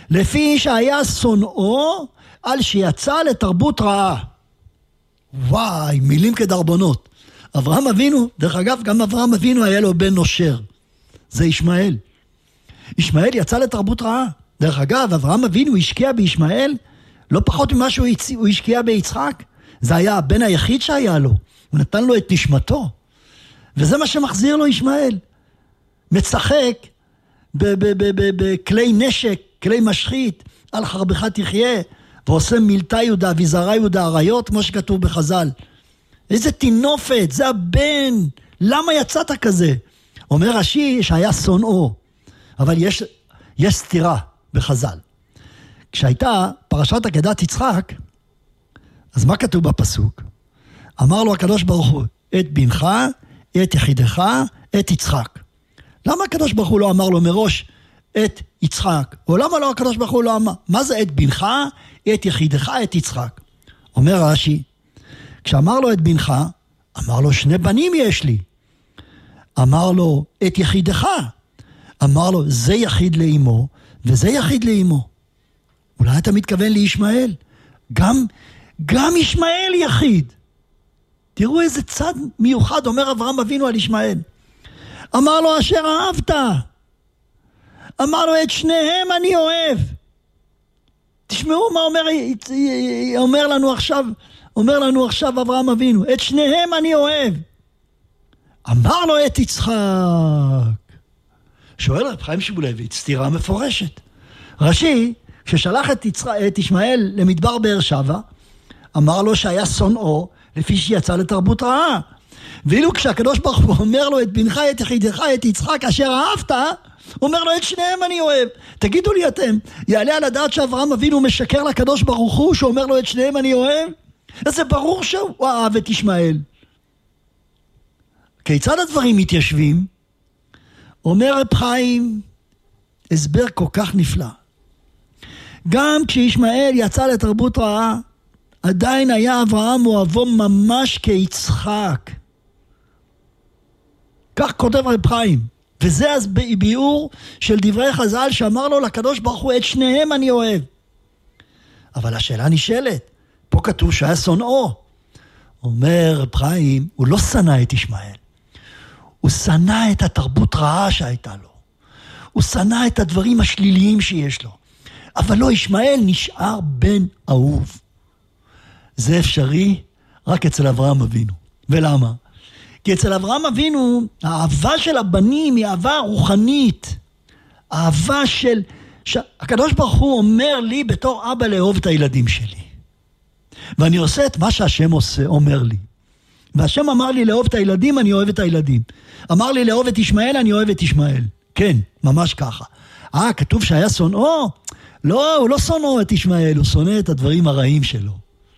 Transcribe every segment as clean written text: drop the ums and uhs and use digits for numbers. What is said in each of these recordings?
לפי שהיה שונאו על שיצא לתרבות רעה. וואי, מילים כדרבונות. אברהם אבינו, דרך אגב, גם אברהם אבינו היה לו בן נושר. זה ישמעאל. ישמעאל יצא לתרבות רעה. דרך אגב, אברהם אבינו השקיע בישמעאל לא פחות ממה שהוא השקיע ביצחק. זה היה הבן היחיד שהיה לו. הוא נתן לו את נשמתו. וזה מה שמחזיר לו ישמעאל. מצחק בכלי נשק, כלי משחית, על חרבך תחיה, ועושה מילתה יהודה וזרע יהודה אריות, כמו שכתוב בחז"ל. איזה תינופת, זה הבן, למה יצאת כזה? אומר רש"י שהיה שונאו, אבל יש סתירה בחז"ל. כשהייתה פרשת עקדת יצחק, אז מה כתוב בפסוק? אמר לו הקדוש ברוך הוא, את בנך, את יחידך, את יצחק. למה הקדוש ברוך הוא לא אמר לו מראש את יצחק? או למה לא הקדוש ברוך הוא לא אמר? מה זה את בנך, את יחידך, את יצחק? אומר רש"י, כשאמר לו את בנך, אמר לו שני בנים יש לי. אמר לו את יחידך. אמר לו זה יחיד לאמו וזה יחיד לאמו. אולי אתה מתכוון לישמעאל? גם ישמעאל יחיד. תראו איזה צד מיוחד אומר אברהם אבינו על ישמעאל. אמר לו אשר אהבת. אמר לו את שניהם אני אוהב. תשמעו מה אומר לנו עכשיו אברהם אבינו. את שניהם אני אוהב. אמר לו את יצחק. שואל רב חיים שמואלביץ, סתירה מפורשת. רש"י, כששלח את ישמעאל למדבר באר שבע, אמר לו שהיה שונאו לפי שיצא לתרבות רעה. ואילו כשהקדוש ברוך הוא אומר לו את בנך, את יחידך, את יצחק אשר אהבת, אומר לו את שניהם אני אוהב. תגידו לי אתם, יעלה על הדעת שאברהם אבינו משקר לקדוש ברוך הוא שאומר לו את שניהם אני אוהב? אז זה ברור שהוא אהב את ישמעאל. כיצד הדברים מתיישבים? אומר רב חיים, הסבר כל כך נפלא. גם כשישמעאל יצא לתרבות רעה, עדיין היה אברהם אוהבו ממש כיצחק. כך כותב רב חיים. וזה אז ביאור של דברי חז"ל שאמר לו לקדוש ברוך הוא את שניהם אני אוהב. אבל השאלה נשאלת, פה כתוב שהיה שונאו. אומר רב חיים, הוא לא שנא את ישמעאל. הוא שנא את התרבות רעה שהייתה לו. הוא שנא את הדברים השליליים שיש לו. אבל לא, ישמעאל נשאר בן אהוב. זה אפשרי רק אצל אברהם אבינו. ולמה? כי אצל אברהם אבינו, האהבה של הבנים היא אהבה רוחנית. אהבה של... הקדוש ברוך הוא אומר לי בתור אבא לאהוב את הילדים שלי. ואני עושה את מה שהשם אומר לי. והשם אמר לי לאהוב את הילדים, אני אוהב את הילדים. אמר לי לאהוב את ישמעאל, אני אוהב את ישמעאל. כן, ממש ככה. כתוב שהיה שונאו? לא, הוא לא שונא את ישמעאל, הוא שונא את הדברים הרעים שלו.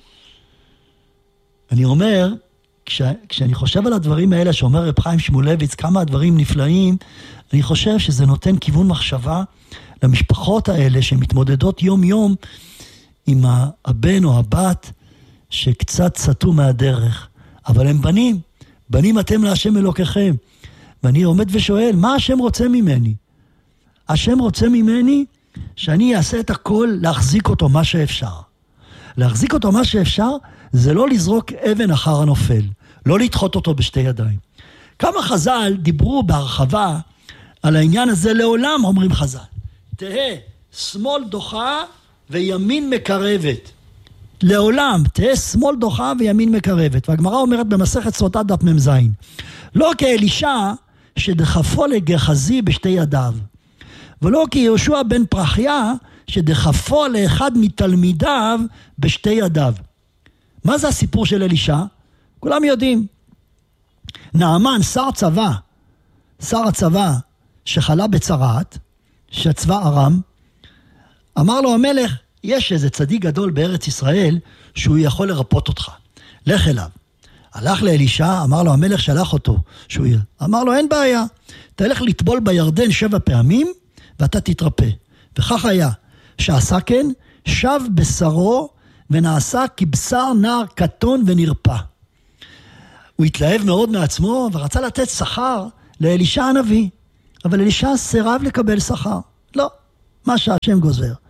אני אומר, כשאני חושב על הדברים האלה שאומר רב חיים שמואלביץ, כמה הדברים נפלאים, אני חושב שזה נותן כיוון מחשבה למשפחות האלה שמתמודדות יום יום עם הבן או הבת שקצת סטו מהדרך. אבל הם בנים, בנים אתם להשם אלוקיכם. ואני עומד ושואל, מה השם רוצה ממני? השם רוצה ממני שאני אעשה את הכל להחזיק אותו מה שאפשר. להחזיק אותו מה שאפשר זה לא לזרוק אבן אחר הנופל, לא לדחות אותו בשתי ידיים. כמה חז"ל דיברו בהרחבה על העניין הזה לעולם, אומרים חז"ל. תהה, שמאל דוחה וימין מקרבת. לעולם, תהה שמאל דוחה וימין מקרבת. והגמרא אומרת במסכת סוטה דף מ"ז. לא כאלישע שדחפו לגחזי בשתי ידיו. ולא כיהושע בן פרחיה שדחפו לאחד מתלמידיו בשתי ידיו. מה זה הסיפור של אלישע? כולם יודעים. נעמן, שר הצבא שחלה בצרעת, שצבא ארם, אמר לו המלך, יש איזה צדיק גדול בארץ ישראל שהוא יכול לרפות אותך. לך אליו. הלך לאלישע, אמר לו המלך שלח אותו. אמר לו אין בעיה, תלך לטבול בירדן 7 פעמים ואתה תתרפא. וכך היה, שעשה כן, שב בשרו ונעשה כבשר נער קטון ונרפא. הוא התלהב מאוד מעצמו ורצה לתת שכר לאלישע הנביא. אבל אלישע סירב לקבל שכר. לא, מה שהשם גוזר.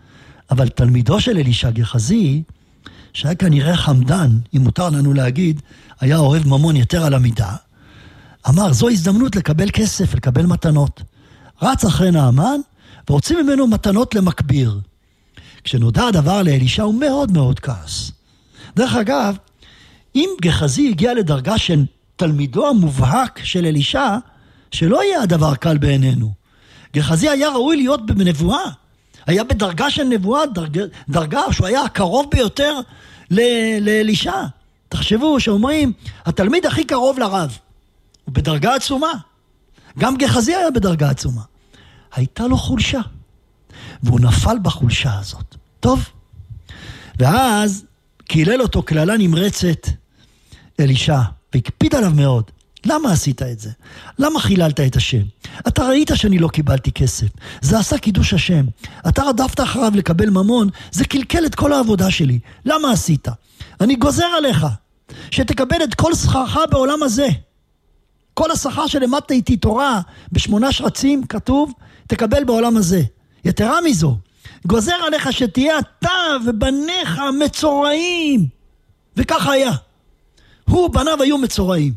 אבל תלמידו של אלישע גחזי, שהיה כנראה חמדן, אם מותר לנו להגיד, היה אוהב ממון יותר על המידה, אמר, זו הזדמנות לקבל כסף, לקבל מתנות. רץ אחרי נעמן, ורוצים ממנו מתנות למקביר. כשנודע הדבר לאלישע, הוא מאוד מאוד כעס. דרך אגב, אם גחזי הגיע לדרגה של תלמידו המובהק של אלישע, שלא יהיה הדבר קל בעינינו. גחזי היה ראוי להיות בנבואה. היה בדרגה של נבואה, דרגה שהוא היה הקרוב ביותר לאלישע. תחשבו שאומרים, התלמיד הכי קרוב לרב, הוא בדרגה עצומה. גם גחזי היה בדרגה עצומה. הייתה לו חולשה, והוא נפל בחולשה הזאת. טוב. ואז קילל אותו כללה נמרצת אלישע, והקפיד עליו מאוד. למה עשית את זה? למה חיללת את השם? אתה ראית שאני לא קיבלתי כסף. זה עשה קידוש השם. אתה רדפת אחריו לקבל ממון, זה קלקל את כל העבודה שלי. למה עשית? אני גוזר עליך, שתקבל את כל שכרך בעולם הזה. כל השכר שלמדת איתי תורה, ב8 שרצים כתוב, תקבל בעולם הזה. יתרה מזו, גוזר עליך שתהיה אתה ובניך מצורעים. וכך היה. הוא בניו היו מצורעים.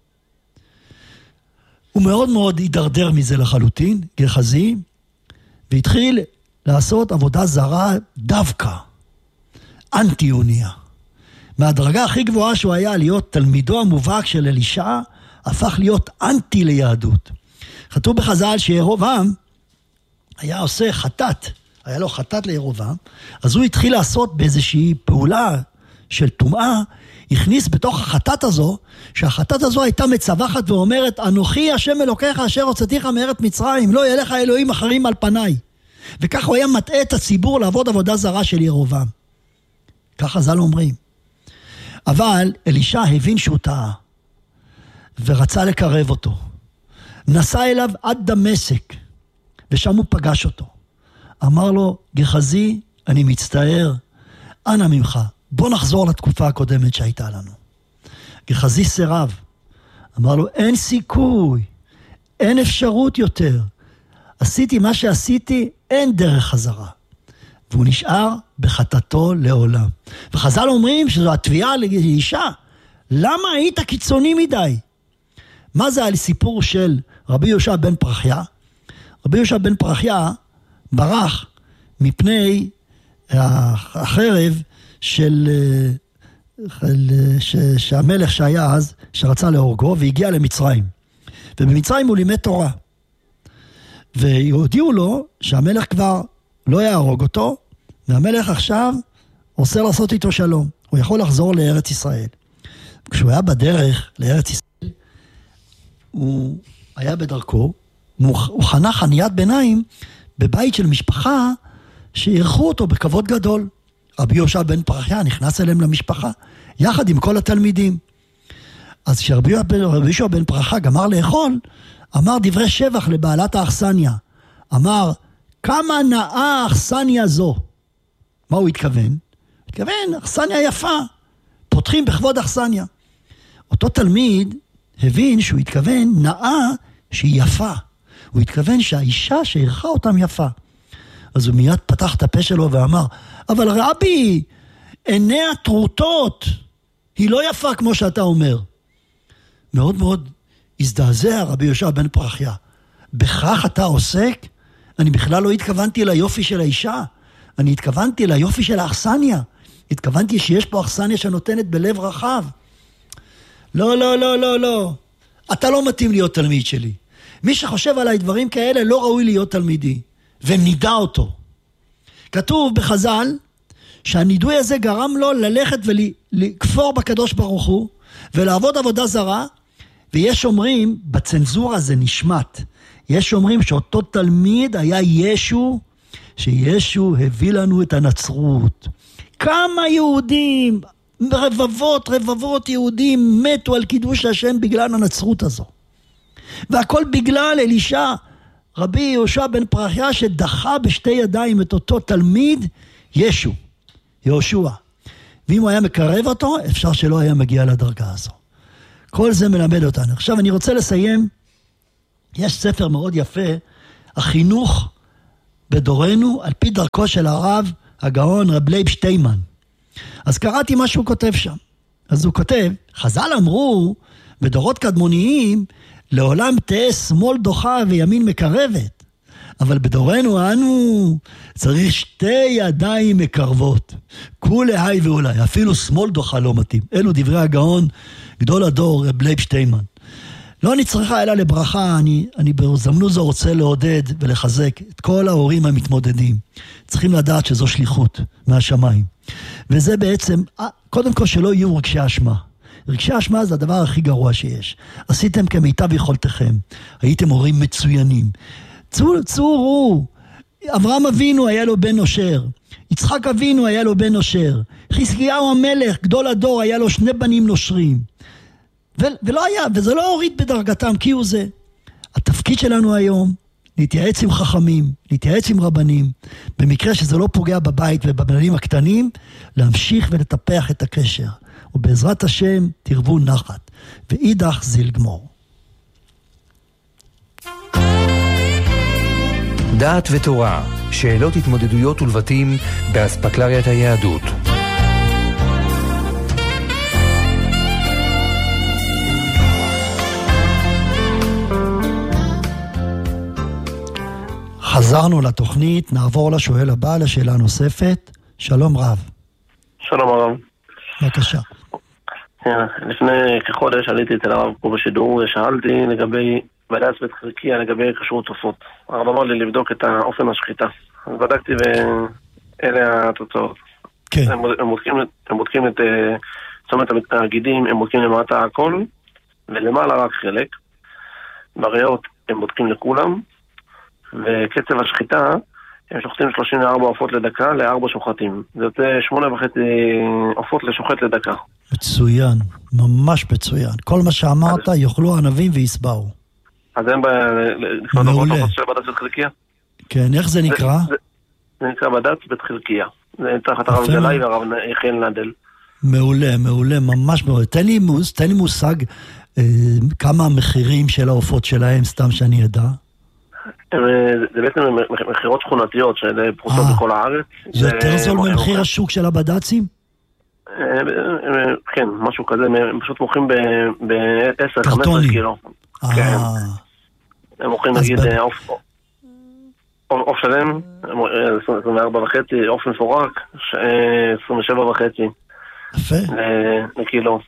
הוא מאוד מאוד הידרדר מזה לחלוטין, גחזי, והתחיל לעשות עבודה זרה דווקא, אנטי-אוניה. מהדרגה הכי גבוהה שהוא היה להיות תלמידו המובהק של אלישע, הפך להיות אנטי ליהדות. כתוב בחז"ל שירובעם היה עושה חטאת, היה לו חטאת לירובעם, אז הוא התחיל לעשות באיזושהי פעולה של טומאה, הכניס בתוך החטאת הזו, שהחטאת הזו הייתה מצווחת ואומרת, אנוכי השם אלוקיך אשר הוצאתיך מארץ מצרים, לא יהיה לך אלוהים אחרים על פניי. וכך הוא היה מטעה את הציבור לעבוד עבודה זרה של ירובעם. כך חז"ל אומרים. אבל אלישע הבין שהוא טעה, ורצה לקרב אותו. נסע אליו עד דמשק, ושם הוא פגש אותו. אמר לו, גחזי, אני מצטער, אנא ממך, בוא נחזור לתקופה הקודמת שהייתה לנו. גחזי סירב. אמר לו, אין סיכוי, אין אפשרות יותר. עשיתי מה שעשיתי, אין דרך חזרה. והוא נשאר בחטאתו לעולם. וחז"ל אומרים שזו התביעה לאלישע. למה היית קיצוני מדי? מה זה הסיפור של רבי יהושע בן פרחיה? רבי יהושע בן פרחיה ברח מפני החרב שהמלך שהיה אז, שרצה להורגו, והגיע למצרים. ובמצרים הוא לימד תורה. והודיעו לו שהמלך כבר לא יהרוג אותו, והמלך עכשיו עושה לעשות איתו שלום. הוא יכול לחזור לארץ ישראל. כשהוא היה בדרך לארץ ישראל, הוא היה בדרכו, הוא חנה חניית ביניים בבית של משפחה שערכו אותו בכבוד גדול. רבי יהושע בן פרחיה נכנס אליהם למשפחה, יחד עם כל התלמידים. אז כשרבי יהושע בן פרחיה גמר לאכול, אמר דברי שבח לבעלת האכסניה. אמר, כמה נאה האכסניה זו. מה הוא התכוון? התכוון, אכסניה יפה. פותחים בכבוד אכסניה. אותו תלמיד הבין שהוא התכוון נאה שהיא יפה. הוא התכוון שהאישה שערכה אותם יפה. אז הוא מיד פתח את הפה שלו ואמר, אבל רבי, עיני הטרוטות, היא לא יפה כמו שאתה אומר. מאוד מאוד הזדעזע רבי יהושע בן פרחיה. בכך אתה עוסק? אני בכלל לא התכוונתי ליופי של האישה. אני התכוונתי ליופי של האכסניה. התכוונתי שיש פה אכסניה שנותנת בלב רחב. לא, לא, לא, לא, לא. אתה לא מתאים להיות תלמיד שלי. מי שחושב עליי דברים כאלה לא ראוי להיות תלמידי. ונידע אותו. כתוב בחז"ל שהנידוי הזה גרם לו ללכת ולכפור בקדוש ברוך הוא ולעבוד עבודה זרה, ויש אומרים, בצנזורה זה נשמט, יש אומרים שאותו תלמיד היה ישו, שישו הביא לנו את הנצרות. כמה יהודים, רבבות יהודים מתו על קידוש השם בגלל הנצרות הזו. והכל בגלל אלישע, רבי יהושע בן פרחיה, שדחה בשתי ידיים את אותו תלמיד, ישו, יהושע. ואם הוא היה מקרב אותו, אפשר שלא היה מגיע לדרגה הזו. כל זה מלמד אותנו. עכשיו אני רוצה לסיים, יש ספר מאוד יפה, החינוך בדורנו, על פי דרכו של הרב הגאון רב לייב שטיימן. אז קראתי מה שהוא כותב שם. אז הוא כותב, חז"ל אמרו, בדורות קדמוניים, לעולם תהיה שמאל דוחה וימין מקרבת. אבל בדורנו אנו צריך שתי ידיים מקרבות. כולי היי ואולי, אפילו שמאל דוחה לא מתאים. אלו דברי הגאון, גדול הדור, רב לייב שטיימן. לא נצטרכה אלא לברכה, אני בהזדמנות זו רוצה לעודד ולחזק את כל ההורים המתמודדים. צריכים לדעת שזו שליחות מהשמיים. וזה בעצם, קודם כל שלא יהיו רגשי אשמה. רגשי אשמה זה הדבר הכי גרוע שיש. עשיתם כמיטב יכולתכם. הייתם הורים מצוינים. צורו, אברהם אבינו היה לו בן נושר. יצחק אבינו היה לו בן נושר. חזקיהו המלך, גדול הדור, היה לו 2 בנים נושרים. ולא היה, וזה לא הוריד בדרגתם, כי הוא זה. התפקיד שלנו היום, להתייעץ עם חכמים, להתייעץ עם רבנים, במקרה שזה לא פוגע בבית ובבנים הקטנים, להמשיך ולטפח את הקשר. ובעזרת השם תרבו נחת, ואידך זיל גמור. דעת ותורה, שאלות התמודדויות ולבטים באספקלריית היהדות. חזרנו לתוכנית, נעבור לשואל הבא, לשאלה נוספת. שלום רב. שלום הרב. בבקשה. לפני כחודש עליתי אצל הרב פה בשידור ושאלתי לגבי בד"ץ בית חלקיה לגבי כשרות עופות. הרב אמר לי לבדוק את האופן השחיטה. אז בדקתי ואלה התוצאות. כן. הם בודקים את צומת הגידים, הם בודקים למטה הכל ולמעלה רק חלק. בריאות הם בודקים לכולם. וקצב השחיטה, הם שוחטים 34 עופות לדקה ל4 שוחטים. זה יוצא 8.5 עופות לשוחט לדקה. מצוין, ממש מצוין. כל מה שאמרת יאכלו ענבים ויסבעו. אז אין לקנות עופות של בד"ץ בית חלקיה? כן, איך זה נקרא? זה נקרא בד"ץ בית חלקיה. זה תחת הרב גלאי והרב יחיאל נדל. מעולה, מעולה, ממש מעולה. תן לי מושג כמה המחירים של העופות שלהם, סתם שאני אדע. זה בעצם מחירות שכונתיות של פרוסות בכל הארץ. זה יותר זול ממחיר השוק של הבד"צים? כן, משהו כזה, הם פשוט מוכרים ב-10-15 קילו. כן. הם מוכרים נגיד עוף שלם, 24.5, עוף מפורק, 27.5. יפה. לקילו.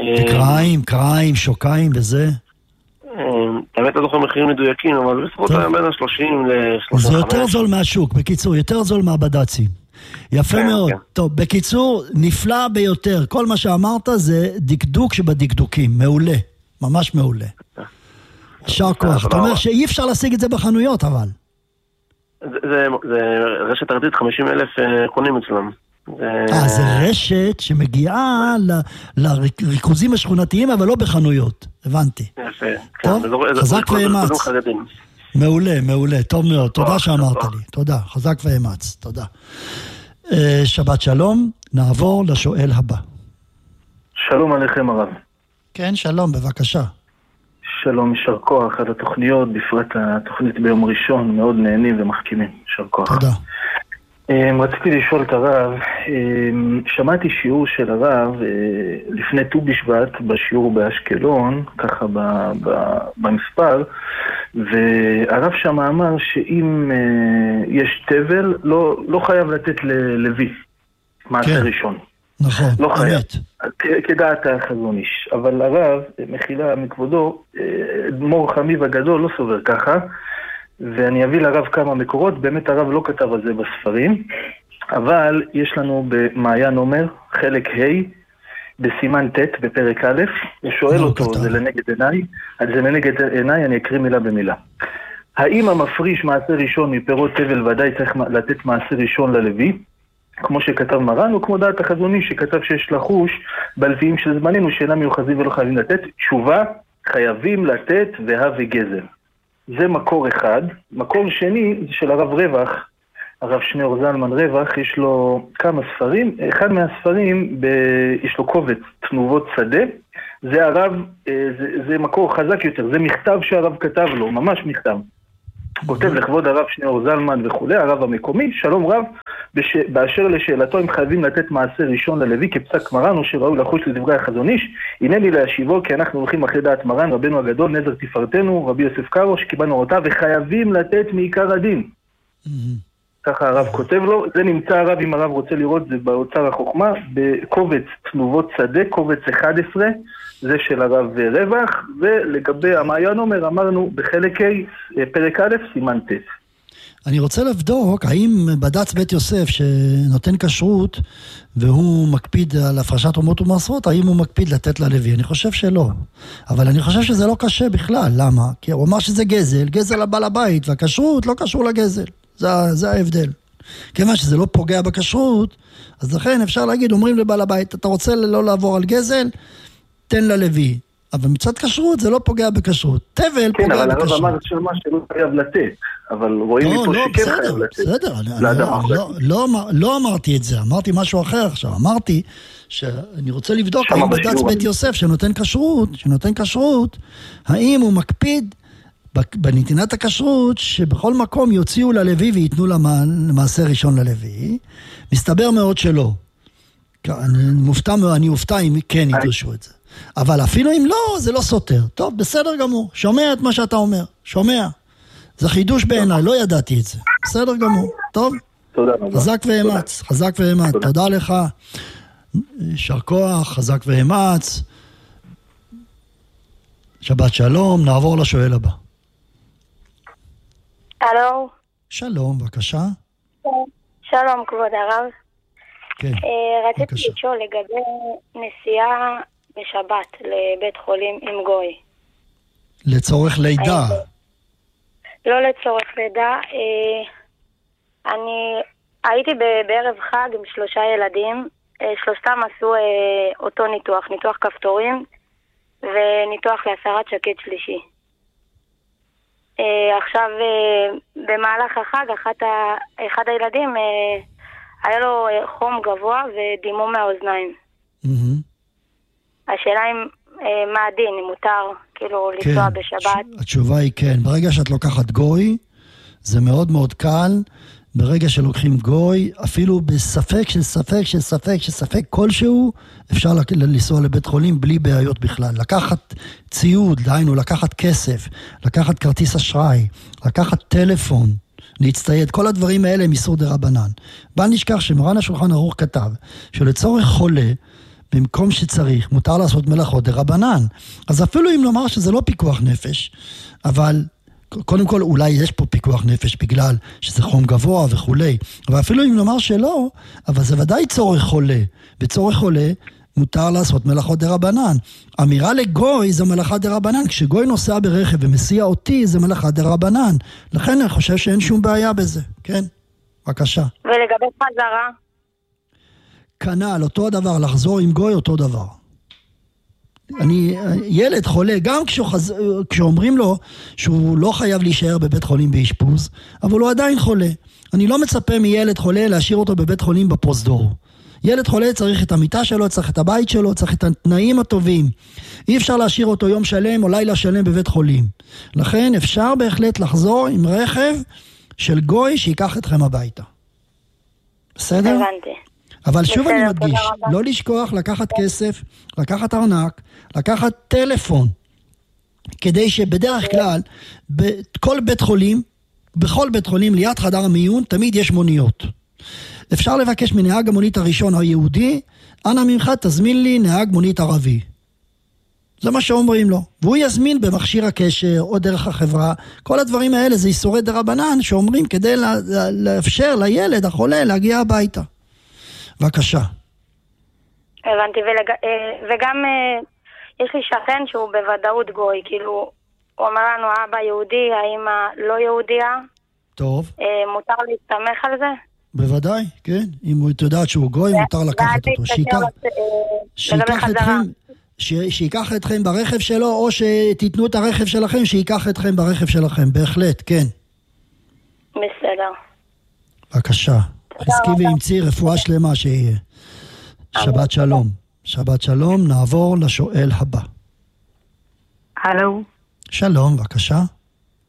קריים, שוקיים וזה? האמת לא זוכר מחירים מדויקים, אבל בספרות היה בין ה-30 ל-35. זה יותר זול מהשוק, בקיצור, יותר זול מהבד"צים. יפה מאוד. טוב, בקיצור, נפלא ביותר. כל מה שאמרת זה דקדוק שבדקדוקים. מעולה. ממש מעולה. שר כוח. אתה אומר שאי אפשר להשיג את זה בחנויות, אבל. זה רשת ארצית, 50,000 קונים אצלם. זה רשת שמגיעה לריכוזים השכונתיים, אבל לא בחנויות. הבנתי. יפה. טוב, חזק ואמץ. מעולה, טוב מאוד. תודה שאמרת לי. תודה, חזק ואמץ. תודה. שבת שלום, נעבור לשואל הבא. שלום עליכם הרב. כן, שלום, בבקשה. שלום, יישר כוח על התוכניות, בפרט התוכנית ביום ראשון, מאוד נהנים ומחכימים. יישר כוח. תודה. רציתי לשאול את הרב, שמעתי שיעור של הרב לפני ט"ו בשבט בשיעור באשקלון, ככה במספר, והרב שם אמר שאם יש תבל, לא חייב לתת ללוי, מעשה ראשון. נכון, לא חייב, כדעת החזון איש. אבל הרב, מחילה מכבודו, מור חמיב הגדול לא סובר ככה, ואני אביא לרב כמה מקורות, באמת הרב לא כתב על זה בספרים, אבל יש לנו במעיין אומר, חלק ה' בסימן ט' בפרק א', ושואל אותו, זה לנגד עיניי, אז זה לנגד עיניי, אני אקריא מילה במילה. האם המפריש מעשה ראשון מפירות תבל ודאי צריך לתת מעשה ראשון ללוי, כמו שכתב מרן, או כמו דעת החזוני שכתב שיש לחוש בלוויים של זמננו שאינם מיוחדים ולא חייבים לתת, תשובה חייבים לתת והווה גזל. זה מקור אחד. מקור שני זה של הרב רווח, הרב שניאור זלמן רווח, יש לו כמה ספרים. אחד מהספרים, יש לו קובץ תנובות שדה. זה הרב, זה מקור חזק יותר, זה מכתב שהרב כתב לו, ממש מכתב. כותב לכבוד הרב שניאור זלמן וכו', הרב המקומי, שלום רב, באשר לשאלתו אם חייבים לתת מעשר ראשון ללוי כפסק מרן או שראוי לחוש לדברי החזון איש, הנני להשיבו כי אנחנו הולכים אחרי דעת מרן רבנו הגדול נזר תפארתנו רבי יוסף קארו שקיבלנו אותה וחייבים לתת מעיקר הדין. ככה הרב כותב לו, זה נמצא הרב אם הרב רוצה לראות זה באוצר החוכמה בקובץ תנובות שדה, קובץ 11, זה של הרב רווח, ולגבי המעיין אומר אמרנו בחלק A פרק א' סימן ט'. אני רוצה לבדוק האם בד"ץ בית יוסף שנותן כשרות והוא מקפיד על הפרשת תרומות ומעשרות, האם הוא מקפיד לתת ללוי? אני חושב שלא. אבל אני חושב שזה לא קשה בכלל. למה? כי הוא אמר שזה גזל, גזל לבעל הבית, והכשרות לא קשור לגזל. זה ההבדל. כיוון שזה לא פוגע בכשרות, אז לכן אפשר להגיד, אומרים לבעל הבית, אתה רוצה לא לעבור על גזל, תן ללוי. אבל מצד כשרות זה לא פוגע בכשרות. תבל כן, פוגע בכשרות. כן, אבל הרב אמר שמה שלא חייב לתת. אבל רואים לי פה שכן חייב לתת. בסדר, לא אמרתי את זה, אמרתי משהו אחר עכשיו. אמרתי שאני רוצה לבדוק האם בד"ץ בית יוסף שנותן כשרות, האם הוא מקפיד בנתינת הכשרות שבכל מקום יוציאו ללוי ויתנו למעשר ראשון ללוי. מסתבר מאוד שלא. אני אופתע אם כן ידרשו את זה. אבל אפילו אם לא, זה לא סותר. טוב, בסדר גמור. שומע את מה שאתה אומר. שומע. זה חידוש בעיניי, לא ידעתי את זה. בסדר גמור. טוב? תודה רבה. חזק ואמץ. תודה לך. יישר כוח, חזק ואמץ. שבת שלום, נעבור לשואל הבא. הלו. שלום, בבקשה. שלום, כבוד הרב. כן, רציתי לשאול לגבי נסיעה בשבת לבית חולים עם גוי. לצורך לידה. לא לצורך לידה. אני הייתי בערב חג עם 3 ילדים. שלושתם עשו אותו ניתוח כפתורים וניתוח להסרת שקט שלישי. עכשיו במהלך החג אחד הילדים היה לו חום גבוה ודימום מהאוזניים. השאלה אם מה הדין, אם מותר כאילו לנסוע בשבת. התשובה היא כן. ברגע שאת לוקחת גוי זה מאוד מאוד קל. ברגע שלוקחים גוי, אפילו בספק של ספק כלשהו, אפשר לנסוע לבית חולים בלי בעיות בכלל. לקחת ציוד, דהיינו, לקחת כסף, לקחת כרטיס אשראי, לקחת טלפון, להצטייד, כל הדברים האלה הם איסור דרבנן. בל נשכח שמרן השולחן ערוך כתב, שלצורך חולה, במקום שצריך, מותר לעשות מלאכות דרבנן. אז אפילו אם נאמר שזה לא פיקוח נפש, אבל קודם כל אולי יש פה פיקוח נפש בגלל שזה חום גבוה וכולי, אבל אפילו אם נאמר שלא, אבל זה ודאי צורך חולה. בצורך חולה מותר לעשות מלאכות דרבנן. אמירה לגוי זה מלאכה דרבנן, כשגוי נוסע ברכב ומסיע אותי זה מלאכה דרבנן. לכן אני חושב שאין שום בעיה בזה. כן, בבקשה. ולגבי חזרה? כנ"ל, אותו הדבר, לחזור עם גוי אותו דבר. ילד חולה, גם כשאומרים לו שהוא לא חייב להישאר בבית חולים באשפוז, אבל הוא עדיין חולה. אני לא מצפה מילד חולה להשאיר אותו בבית חולים בפרוזדור. ילד חולה צריך את המיטה שלו, צריך את הבית שלו, צריך את התנאים הטובים. אי אפשר להשאיר אותו יום שלם או לילה שלם בבית חולים. לכן אפשר בהחלט לחזור עם רכב של גוי שיקח אתכם הביתה. בסדר? הבנתי. אבל שוב אני מדגיש, לא לשכוח לקחת כסף, לקחת ארנק, לקחת טלפון, כדי שבדרך כלל, בכל בית חולים ליד חדר המיון, תמיד יש מוניות. אפשר לבקש מנהג המונית הראשון היהודי, אנא ממך תזמין לי נהג מונית ערבי. זה מה שאומרים לו. והוא יזמין במכשיר הקשר או דרך החברה. כל הדברים האלה זה איסורי דרבנן שאומרים כדי לאפשר לילד החולה להגיע הביתה. בבקשה. הבנתי, וגם יש לי שכן שהוא בוודאות גוי, כאילו הוא אומר לנו אבא יהודי, האמא לא יהודיה. טוב. מותר להסתמך על זה? בוודאי, כן. אם הוא יודעת שהוא גוי, מותר לקחת אותו. שיקח אתכם ברכב שלו, או שתיתנו את הרכב שלכם, שיקח אתכם ברכב שלכם. בהחלט, כן. בסדר. בבקשה. חזקי ואמצי רפואה שלמה שיהיה. שבת שלום. שבת שלום, נעבור לשואל הבא. הלו. שלום, בבקשה.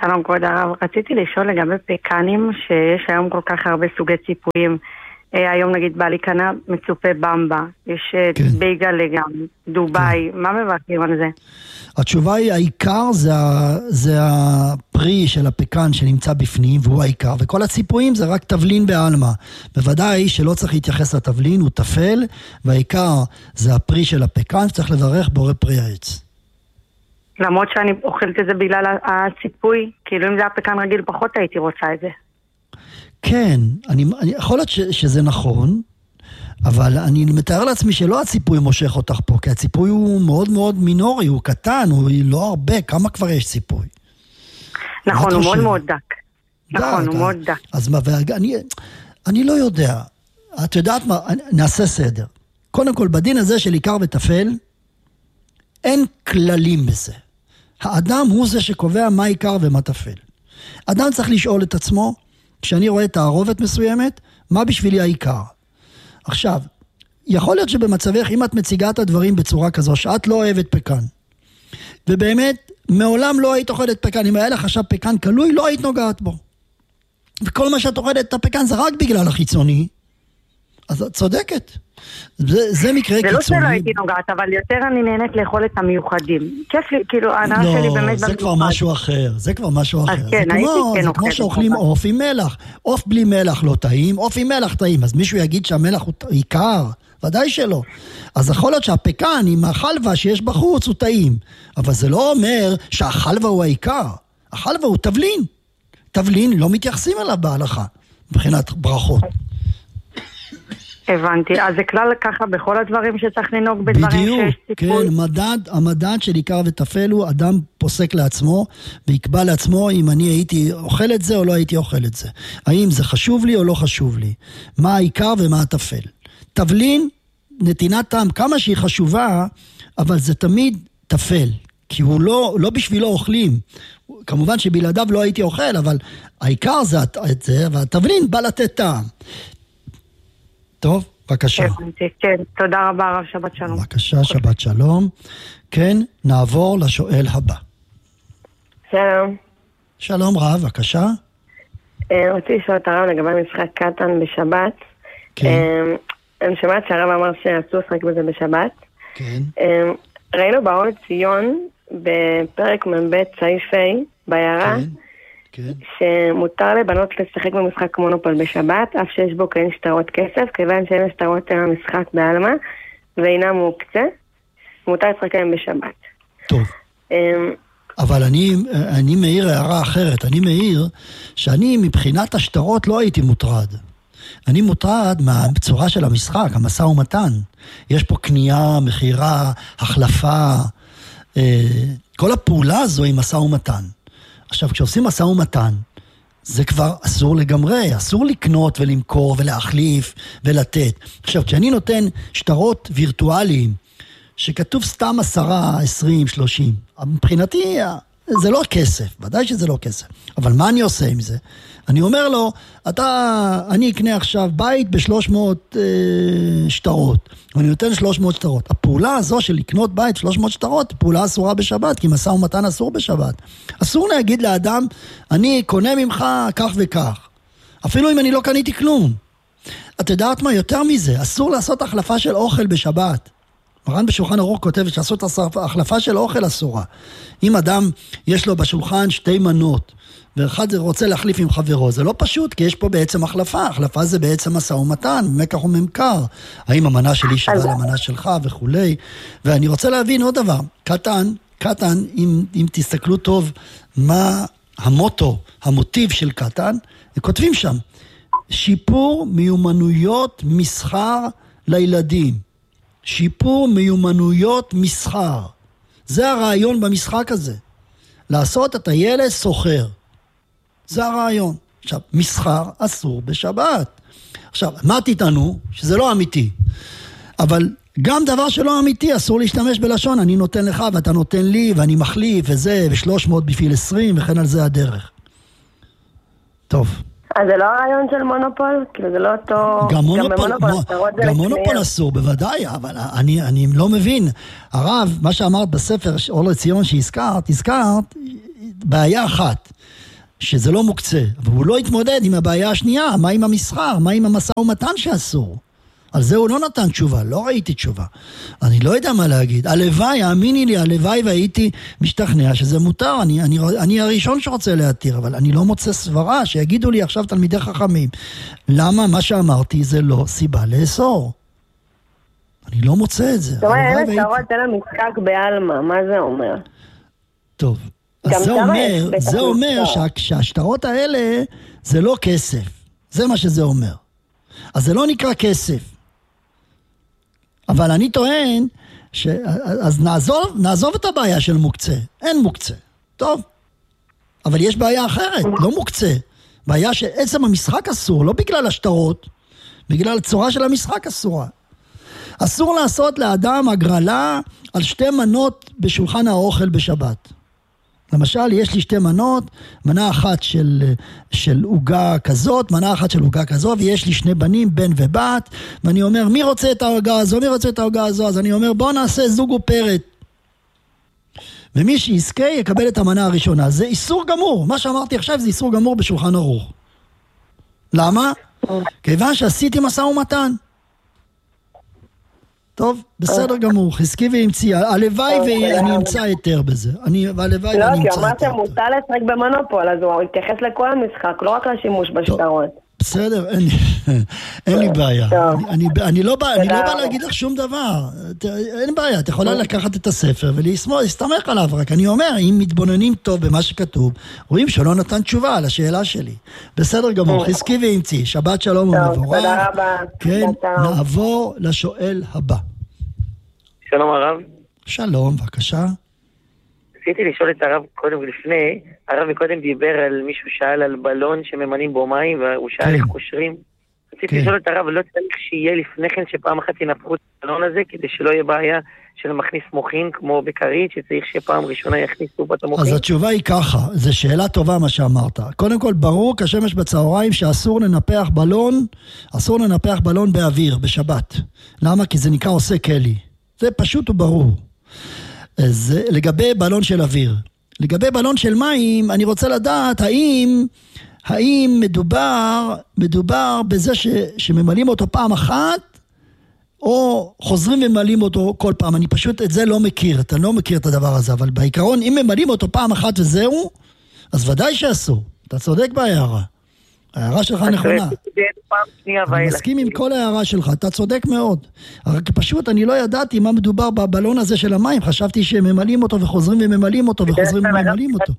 שלום כבוד הרב, רציתי לשאול לגבי פקנים שיש היום כל כך הרבה סוגי ציפויים. היום נגיד בא לי קנה מצופה במבה, יש בייגל גם, דוביי, מה מברכים על זה? התשובה היא, העיקר זה הפרי של הפקן שנמצא בפנים, והוא העיקר, וכל הציפויים זה רק תבלין בעלמה. בוודאי שלא צריך להתייחס לתבלין, הוא תפל, והעיקר זה הפרי של הפקן, צריך לברך בורא פרי העץ. למרות שאני אוכלת את זה בגלל הציפוי, כאילו אם זה הפקן רגיל פחות הייתי רוצה את זה. כן, אני יכול להיות שזה נכון, אבל אני מתאר לעצמי שלא הציפוי מושך אותך פה, כי הציפוי הוא מאוד מאוד מינורי, הוא קטן, הוא לא הרבה, כמה כבר יש ציפוי? נכון, הוא מאוד מאוד דק. נכון, הוא מאוד דק. אז מה, אני לא יודע, את יודעת מה, נעשה סדר. קודם כל, בדין הזה של עיקר וטפל, אין כללים בזה. האדם הוא זה שקובע מה עיקר ומה טפל. אדם צריך לשאול את עצמו, כשאני רואה תערובת מסוימת, מה בשבילי העיקר? עכשיו, יכול להיות שבמצבך, אם את מציגה את הדברים בצורה כזו, שאת לא אוהבת פקן, ובאמת, מעולם לא היית אוכלת פקן, אם היה לך עכשיו פקן קלוי, לא היית נוגעת בו. וכל מה שאת אוכלת את הפקן, זה רק בגלל החיצוני, אז את צודקת. זה מקרה קיצוני. זה לא שלא הייתי נוגעת, אבל יותר אני נהנית לאכול את המיוחדים. כיף לי, כאילו, ההנאה שלי באמת... לא, זה כבר משהו אחר, זה כבר משהו אחר. אז כן, הייתי כן אוכלת. זה כמו שאוכלים עוף עם מלח. עוף בלי מלח לא טעים, עוף עם מלח טעים. אז מישהו יגיד שהמלח הוא עיקר? ודאי שלא. אז יכול להיות שהפקן עם החלבה שיש בחוץ הוא טעים. אבל זה לא אומר שהחלבה הוא העיקר. החלבה הוא תבלין. תבלין לא מתייחסים אליו בהלכה, מבחינת ברכות. הבנתי, אז זה כלל ככה בכל הדברים שצריך לנהוג בדברים שיש סיפור. כן, המדד של עיקר וטפל הוא אדם פוסק לעצמו, ויקבע לעצמו אם אני הייתי אוכל את זה או לא הייתי אוכל את זה. האם זה חשוב לי או לא חשוב לי. מה העיקר ומה הטפל. תבלין, נתינת טעם, כמה שהיא חשובה, אבל זה תמיד טפל. כי הוא לא בשבילו אוכלים. כמובן שבלעדיו לא הייתי אוכל, אבל העיקר זה את זה, והתבלין בא לתת טעם. טוב, בבקשה. כן, תודה רבה רב, שבת שלום. בבקשה, שבת שלום. כן, נעבור לשואל הבא. שלום. שלום רב, בבקשה. רציתי לשאול את הרב לגבי משחק קטן בשבת. כן. אני שמעת שהרב אמר שאסור לשחק בזה בשבת. כן. ראינו באור ציון, בפרק מ"ב סעיף ה' בעיירה, כן. שמותר לבנות לשחק במשחק מונופול בשבת, אף שיש בו כן שטרות כסף, כיוון שאין שטרות המשחק בעלמה, ואינם מוקצה, מותר לשחק להם בשבת. טוב. אבל אני מעיר הערה אחרת, אני מעיר שאני מבחינת השטרות לא הייתי מוטרד. אני מוטרד מהצורה של המשחק, המשא ומתן. יש פה קנייה, מחירה, החלפה, כל הפעולה הזו היא משא ומתן. עכשיו, כשעושים משא ומתן, זה כבר אסור לגמרי, אסור לקנות ולמכור ולהחליף ולתת. עכשיו, כשאני נותן שטרות וירטואליים, שכתוב סתם 10, 20, 30, מבחינתי זה לא כסף, ודאי שזה לא כסף. אבל מה אני עושה עם זה? אני אומר לו, אני אקנה עכשיו בית ב-300 שטרות, ואני נותן 300 שטרות. הפעולה הזו של לקנות בית 300 שטרות, פעולה אסורה בשבת, כי משא ומתן אסור בשבת. אסור להגיד לאדם, אני קונה ממך כך וכך. אפילו אם אני לא קניתי כלום. את יודעת מה? יותר מזה, אסור לעשות החלפה של אוכל בשבת. מרן בשולחן ערוך כותב שעשות החלפה של אוכל אסורה. אם אדם יש לו בשולחן 2 מנות, ואחד רוצה להחליף עם חברו, זה לא פשוט, כי יש פה בעצם החלפה. החלפה זה בעצם משא ומתן, מקח וממכר. האם המנה שלי שווה למנה שלך וכולי. ואני רוצה להבין עוד דבר. קטן, אם תסתכלו טוב מה המוטיב של קטן, כותבים שם, שיפור מיומנויות מסחר לילדים. שיפור מיומנויות מסחר. זה הרעיון במשחק הזה. לעשות את הילד סוחר. זה הרעיון. עכשיו, מסחר אסור בשבת. עכשיו, מה תטענו? שזה לא אמיתי. אבל גם דבר שלא אמיתי, אסור להשתמש בלשון. אני נותן לך ואתה נותן לי, ואני מחליף, וזה, ו300 בשביל 20, וכן על זה הדרך. טוב. אז זה לא הרעיון של מונופול? כאילו זה לא אותו... גם מונופול אסור, בוודאי, אבל אני לא מבין. הרב, מה שאמרת בספר אור לציון שהזכרת, בעיה אחת, שזה לא מוקצה, והוא לא התמודד עם הבעיה השנייה, מה עם המסחר, מה עם המשא ומתן שאסור. על זה הוא לא נתן תשובה, לא ראיתי תשובה. אני לא יודע מה להגיד. הלוואי, האמיני לי, הלוואי והייתי משתכנע שזה מותר. אני הראשון שרוצה להתיר, אבל אני לא מוצא סברה שיגידו לי עכשיו תלמידי חכמים. למה מה שאמרתי זה לא סיבה לאסור? אני לא מוצא את זה. זאת אומרת, אין השטרות אין המשחק באלמה, מה זה אומר? טוב, אז זה אומר שהשטרות האלה זה לא כסף. זה מה שזה אומר. אז זה לא נקרא כסף. אבל אני טוען אז נעזוב את הבעיה של מוקצה. אין מוקצה. טוב. אבל יש בעיה אחרת, לא מוקצה. בעיה שעצם המשחק אסור, לא בגלל השטרות, בגלל הצורה של המשחק אסורה. אסור לעשות לאדם הגרלה על 2 מנות בשולחן האוכל בשבת. למשל, יש לי 2 מנות, מנה אחת של עוגה כזאת, מנה אחת של עוגה כזאת, ויש לי 2 בנים, בן ובת, ואני אומר, מי רוצה את העוגה הזו, מי רוצה את העוגה הזו? אז אני אומר, בוא נעשה זוג ופרת. ומי שיזכה יקבל את המנה הראשונה. זה איסור גמור. מה שאמרתי עכשיו זה איסור גמור בשולחן ערוך. למה? כיוון שעשיתי משא ומתן. טוב, בסדר גמור, חזקי והמציא, הלוואי ואני אמצא יותר בזה. והלוואי ואני אמצא יותר. לא, כי אמרת מותר לשחק במונופול, אז הוא התייחס לכל המשחק, לא רק לשימוש בשטרות. בסדר, אין לי בעיה. אני לא בא להגיד לך שום דבר. אין בעיה, את יכולה לקחת את הספר ולהסתמך עליו, רק אני אומר, אם מתבוננים טוב במה שכתוב, רואים שלא נתן תשובה על השאלה שלי. בסדר גמור, חזקי והמציא, שבת שלום ומבורך. תודה רבה. כן, נעבור לשואל הבא. שלום הרב. שלום, בבקשה. רציתי לשאול את הרב קודם ולפני, הרב מקודם דיבר על מישהו שאל על בלון שממנים בו מים, והוא שאל איך קושרים. רציתי לשאול את הרב, לא צריך שיהיה לפני כן שפעם אחת ינפחו את הבלון הזה, כדי שלא יהיה בעיה של מכניס מוחין, כמו בקרית, שצריך שפעם ראשונה יכניסו בת המוחין. אז התשובה היא ככה, זו שאלה טובה מה שאמרת. קודם כל, ברור כשמש בצהריים שאסור לנפח בלון באוויר, בשבת. למה? כי זה נקרא עושה כלי. זה פשוט וברור. אז לגבי בלון של אוויר. לגבי בלון של מים, אני רוצה לדעת האם מדובר בזה שממלאים אותו פעם אחת, או חוזרים וממלאים אותו כל פעם. אני פשוט את זה לא מכיר, אתה לא מכיר את הדבר הזה, אבל בעיקרון, אם ממלאים אותו פעם אחת וזהו, אז ודאי שאסור. אתה צודק בהערה. ההערה שלך נכונה. אני מסכים עם כל ההערה שלך, אתה צודק מאוד. רק פשוט אני לא ידעתי מה מדובר בבלון הזה של המים, חשבתי שהם ממלאים אותו וחוזרים וממלאים אותו וחוזרים וממלאים אותו.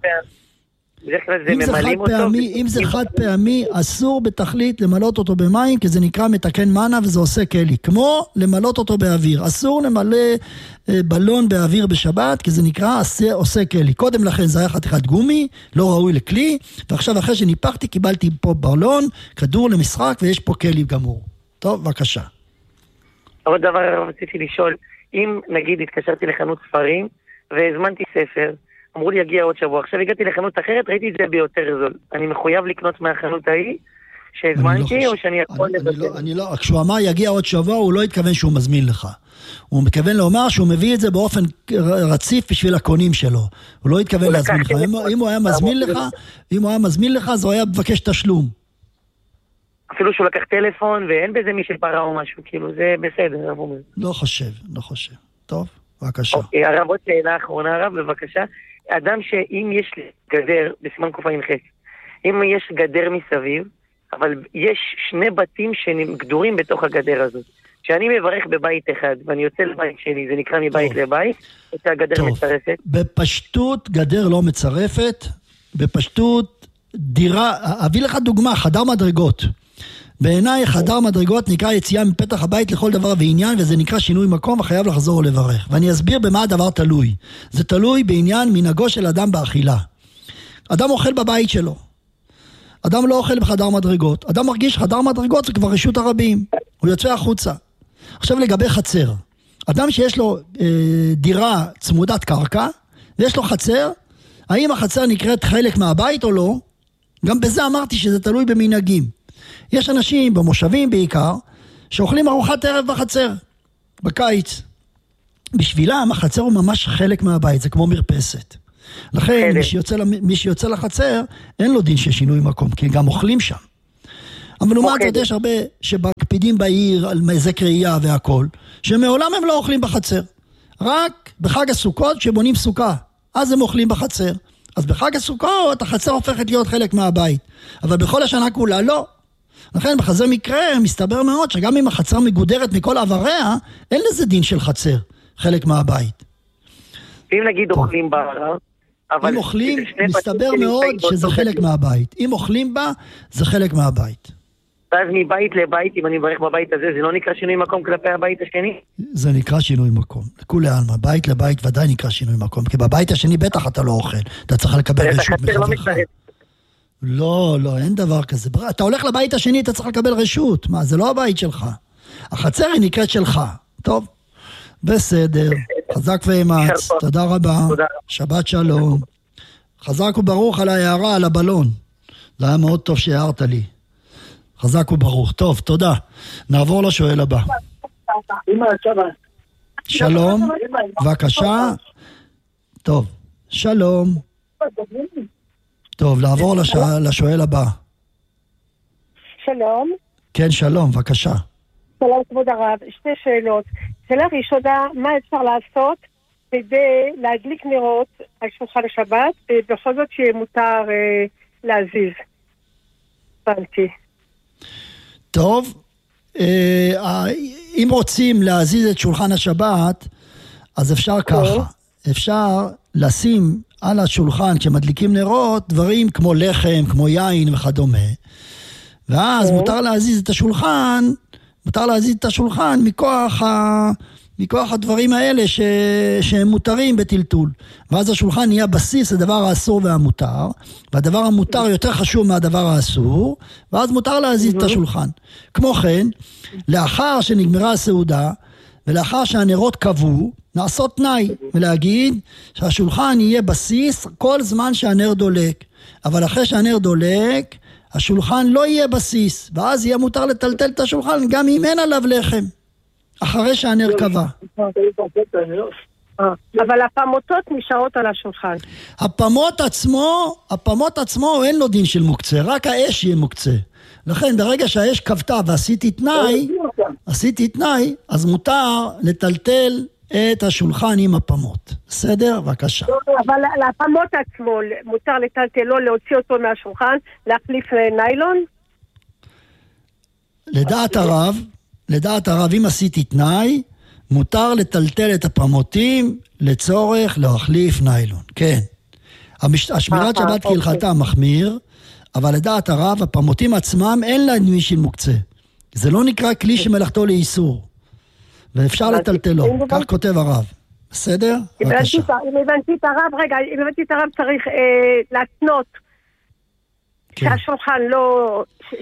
אם זה חד פעמי, אסור בתכלית למלות אותו במים, כי זה נקרא מתקן מנה וזה עושה כלי. כמו למלות אותו באוויר. אסור למלא בלון באוויר בשבת, כי זה נקרא עושה כלי. קודם לכן זה היה חתיכת גומי, לא ראוי לכלי, ועכשיו אחרי שניפחתי קיבלתי פה בלון, כדור למשחק, ויש פה כלי גמור. טוב, בבקשה. עוד דבר רציתי לשאול, אם נגיד התקשרתי לחנות ספרים, והזמנתי ספר, אמרו לי יגיע עוד שבוע, עכשיו הגעתי לחנות אחרת, ראיתי את זה ביותר זול. אני מחויב לקנות מהחנות ההיא שהזמנתי, או שאני יכול לבטל? כשהוא אמר יגיע עוד שבוע, הוא לא התכוון שהוא מזמין לך. הוא מתכוון לומר שהוא מביא את זה באופן רציף בשביל הקונים שלו. הוא לא התכוון להזמין לך. אם הוא היה מזמין לך, אז הוא היה מבקש תשלום. אפילו שהוא לקח טלפון, ואין בזה מי שפרה או משהו, כאילו זה בסדר, הרב אומר. לא חושב. טוב, בבקשה. הרב, עוד שאלה אחרונה, הרב, בבקשה. אדם שאם יש גדר, בסימן קופה עם חס, אם יש גדר מסביב, אבל יש 2 בתים שגדורים בתוך הגדר הזאת. כשאני מברך בבית אחד, ואני יוצא לבית שלי, זה נקרא מבית לבית, את הגדר מצרפת. בפשטות גדר לא מצרפת, בפשטות דירה, אביא לך דוגמה, חדר מדרגות. בעיניי חדר מדרגות נקרא יציאה מפתח הבית לכל דבר ועניין, וזה נקרא שינוי מקום וחייב לחזור ולברך. ואני אסביר במה הדבר תלוי. זה תלוי בעניין מנהגו של אדם באכילה. אדם אוכל בבית שלו. אדם לא אוכל בחדר מדרגות. אדם מרגיש חדר מדרגות זה כבר רשות הרבים. הוא יוצא החוצה. עכשיו לגבי חצר. אדם שיש לו דירה צמודת קרקע, ויש לו חצר, האם החצר נקראת חלק מהבית או לא? גם בזה אמרתי שזה תלוי במנהגים. יש אנשים במושבים בעיקר, שאוכלים ארוחת ערב בחצר, בקיץ. בשבילם החצר הוא ממש חלק מהבית, זה כמו מרפסת. לכן מי שיוצא לחצר, אין לו דין של שינוי מקום, כי גם אוכלים שם. אבל לעומת זאת יש הרבה שבקפידים בעיר על מזק ראייה והכל, שמעולם הם לא אוכלים בחצר. רק בחג הסוכות שבונים סוכה, אז הם אוכלים בחצר. אז בחג הסוכות החצר הופכת להיות חלק מהבית. אבל בכל השנה כולה לא. לכן בכזה מקרה מסתבר מאוד שגם אם החצר מגודרת מכל עבריה, אין לזה דין של חצר, חלק מהבית. אם נגיד אוכלים בה, אם אוכלים, מסתבר מאוד שזה חלק מהבית. אם אוכלים בה, זה חלק מהבית. ואז מבית לבית, אם אני מברך בבית הזה, זה לא נקרא שינוי מקום כלפי הבית השני? זה נקרא שינוי מקום. לכולי עלמא, בית לבית ודאי נקרא שינוי מקום, כי בבית השני בטח אתה לא אוכל. אתה צריך לקבל רשות מחברך. לא, אין דבר כזה. אתה הולך לבית השני, אתה צריך לקבל רשות. מה, זה לא הבית שלך. החצר היא נקראת שלך. טוב, בסדר. חזק ואמץ. תודה רבה. שבת שלום. חזק וברוך על ההערה, על הבלון. זה היה מאוד טוב שהערת לי. חזק וברוך. טוב, תודה. נעבור לשואל הבא. שלום, בבקשה. טוב, שלום. טוב, לעבור לשואל הבא. שלום. כן, שלום, בבקשה. שלום, כבוד הרב. שתי שאלות. שאלה ראשונה, מה אפשר לעשות כדי להדליק נרות על שולחן השבת, ובכל זאת שיהיה מותר להזיז? הבנתי. טוב, אם רוצים להזיז את שולחן השבת, אז אפשר ככה. אפשר לשים על השולחן, כשמדליקים נרות, דברים כמו לחם, כמו יין וכדומה. ואז מותר להזיז את השולחן, מכוח הדברים האלה שהם מותרים בטלטול. ואז השולחן נהיה בסיס לדבר האסור והמותר, והדבר המותר יותר חשוב מהדבר האסור, ואז מותר להזיז את השולחן. כמו כן, לאחר שנגמרה הסעודה, ולאחר שהנרות קבעו, לעשות תנאי, ולהגיד שהשולחן יהיה בסיס כל זמן שהנר דולק. אבל אחרי שהנר דולק, השולחן לא יהיה בסיס, ואז יהיה מותר לטלטל את השולחן, גם אם אין עליו לחם, אחרי שהנר קבע. אבל הפמותות נשארות על השולחן. הפמות עצמו אין לו דין של מוקצה, רק האש יהיה מוקצה. לכן ברגע שהאש קבתה ועשיתי תנאי, אז מותר לטלטל את השולחן עם הפמות. בסדר? בבקשה. אבל לפמות עצמו מותר לטלטל, לא להוציא אותו מהשולחן, להחליף ניילון? לדעת הרב, אם עשיתי תנאי, מותר לטלטל את הפמותים לצורך להחליף ניילון. כן. השמירת שבת כהלכתה מחמיר, אבל לדעת הרב, הפמותים עצמם אין להם דין של מוקצה. זה לא נקרא כלי שמלאכתו לאיסור. ואפשר לטלטלו. כך כותב הרב. בסדר? בבקשה. אם הבנתי את הרב, צריך להתנות שהשולחן לא...